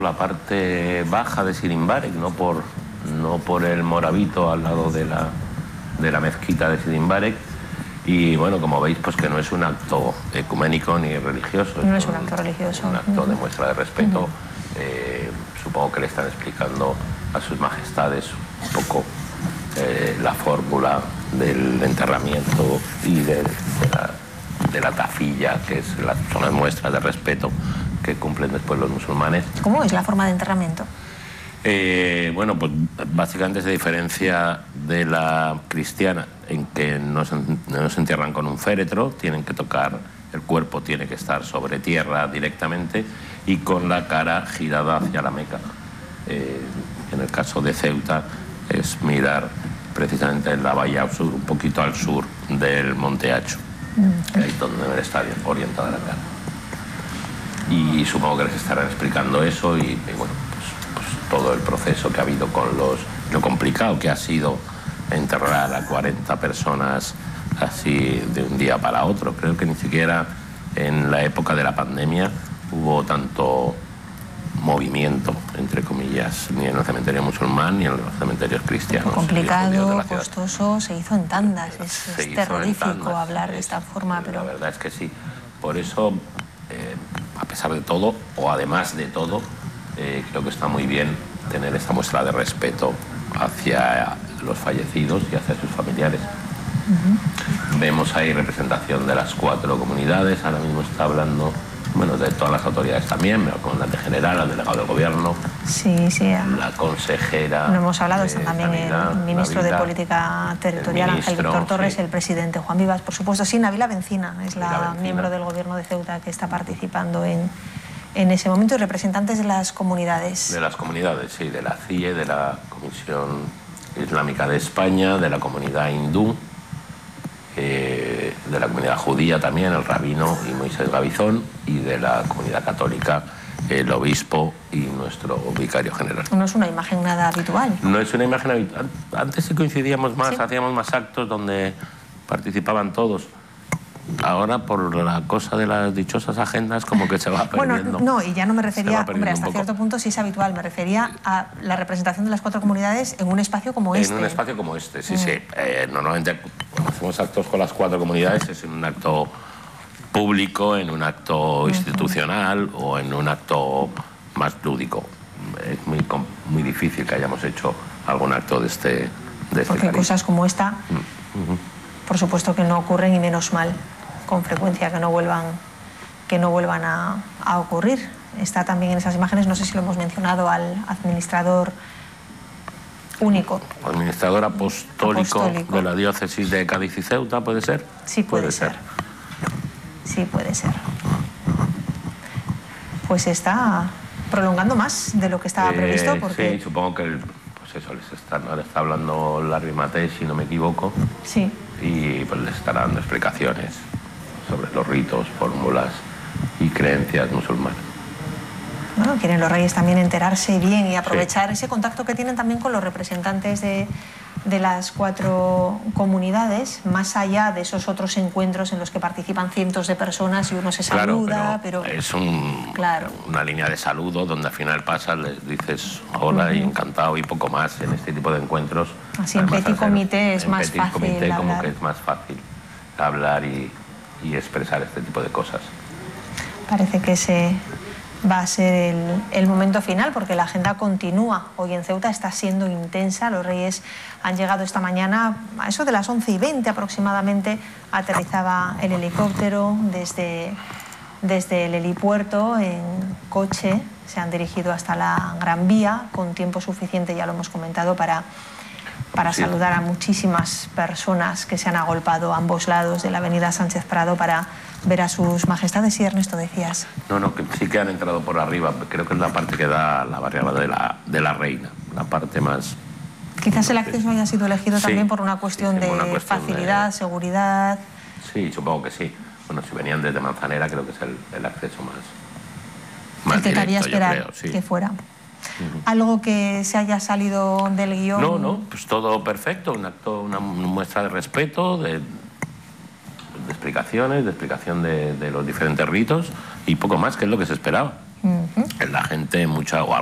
La parte baja de Sirimbarek, no por el Moravito al lado de la mezquita de Sirimbarek. Y bueno, como veis, pues que no es un acto ecuménico ni religioso. No es un acto religioso. Un acto de muestra de respeto. Supongo que le están explicando a sus majestades un poco la fórmula del enterramiento y de la tafilla, que son las muestras de respeto que cumplen después los musulmanes. ¿Cómo es la forma de enterramiento? Bueno, pues básicamente se diferencia de la cristiana en que no se entierran con un féretro, tienen que tocar, el cuerpo tiene que estar sobre tierra directamente y con la cara girada hacia la Meca. En el caso de Ceuta es mirar precisamente en la bahía sur, un poquito al sur del Monte Hacho, ahí es donde debe estar orientada la cara. Y supongo que les estarán explicando eso y bueno, pues todo el proceso que ha habido con lo complicado que ha sido enterrar a 40 personas así de un día para otro. Creo que ni siquiera en la época de la pandemia hubo tanto movimiento, entre comillas, ni en el cementerio musulmán ni en los cementerios cristianos. Complicado, costoso, se hizo en tandas. Es terrorífico hablar de esta forma, pero... La verdad es que sí. Por eso, a pesar de todo, o además de todo, creo que está muy bien tener esta muestra de respeto hacia los fallecidos y hacia sus familiares. Vemos ahí representación de las 4 comunidades, ahora mismo está hablando, bueno, de todas las autoridades también, el comandante general, el delegado del gobierno, la consejera... No hemos hablado, está también el ministro de Política Territorial, Ángel Víctor Torres, el presidente Juan Vivas, por supuesto, sí, Nabila Bencina, es la miembro del gobierno de Ceuta que está participando en ese momento, y representantes de las comunidades. De las comunidades, sí, de la CIE, de la Comisión Islámica de España, de la comunidad hindú, de la comunidad judía también, el rabino y Moisés Gavizón, y de la comunidad católica, el obispo y nuestro vicario general. No es una imagen nada habitual. No es una imagen habitual. Antes sí coincidíamos más, hacíamos más actos donde participaban todos. Ahora, por la cosa de las dichosas agendas, como que se va perdiendo. Bueno, no, y ya no me refería, hombre, hasta cierto punto sí es habitual, me refería a la representación de las 4 comunidades en un espacio como este. En un espacio como este, sí, sí. Normalmente, cuando hacemos actos con las 4 comunidades es en un acto público, en un acto institucional o en un acto más lúdico. Es muy difícil que hayamos hecho algún acto de este Porque cariz. Cosas como esta, por supuesto que no ocurren, y menos mal, con frecuencia, que no vuelvan a ocurrir. Está también en esas imágenes, no sé si lo hemos mencionado, al administrador único. Administrador apostólico de la diócesis de Cádiz y Ceuta, ¿puede ser? Sí, puede ser. Sí, puede ser. Pues está prolongando más de lo que estaba previsto, porque... Sí, supongo que ahora está hablando Larry Matei, si no me equivoco. Sí. Y pues les estará dando explicaciones sobre los ritos, fórmulas y creencias musulmanas. Bueno, quieren los reyes también enterarse bien y aprovechar ese contacto que tienen también con los representantes de las 4 comunidades, más allá de esos otros encuentros en los que participan cientos de personas y uno se saluda, pero es una línea de saludo donde al final pasas, les dices hola y encantado y poco más. En este tipo de encuentros, así en petit comité es más fácil hablar. Como que es más fácil hablar y expresar este tipo de cosas. Parece que ese va a ser el momento final, porque la agenda continúa. Hoy en Ceuta está siendo intensa. Los reyes han llegado esta mañana, a eso de las 11:20 aproximadamente, aterrizaba el helicóptero desde el helipuerto en coche. Se han dirigido hasta la Gran Vía con tiempo suficiente, ya lo hemos comentado, para saludar a muchísimas personas que se han agolpado a ambos lados de la avenida Sánchez Prado para ver a sus majestades. Y Ernesto, decías. No, que sí que han entrado por arriba. Creo que es la parte que da la barriada de la Reina, la parte más... Quizás el acceso haya sido elegido también por una cuestión de facilidad, seguridad. Sí, supongo que sí. Bueno, si venían desde Manzanera, creo que es el acceso más el que directo, cabía esperar, yo creo, sí. Que fuera. ¿Algo que se haya salido del guión? No, pues todo perfecto. Un acto, una muestra de respeto, de explicaciones, de explicación de los diferentes ritos y poco más, que es lo que se esperaba. La gente, mucha, o